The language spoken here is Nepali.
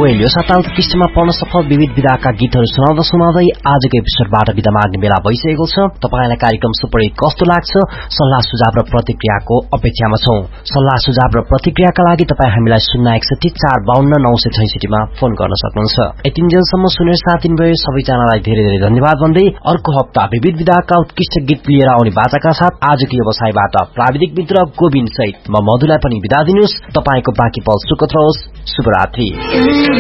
रेडियो साता उत्कृष्टमा पढ्न सफल विविध विधाका गीतहरू सुनाउँदा सुनाउँदै आजको एपिसोडबाट बिदा माग्ने बेला भइसकेको छ। तपाईलाई कार्यक्रम सुपर हिट कस्तो लाग्छ? सल्लाह सुझाव र प्रतिक्रियाको अपेक्षामा छौं। सल्लाह सुझाव र प्रतिक्रियाका लागि तपाई हामीलाई 061 452 966 मा फोन गर्न सक्नुहुन्छ। यतिन्जेलसम्म सुनेर साथ दिनुभयो सबैजनालाई धेरै धेरै धन्यवाद भन्दै अर्को हप्ता विविध विधाका उत्कृष्ट गीत लिएर आउने बाचाका साथ आजको व्यवसायबाट प्राविधिक मित्र गोविन्द सहित म मधुलाई पनि बिदा दिनुस्। तपाईको बाँकी पल सुखद रहोस्। शुभरात्रि।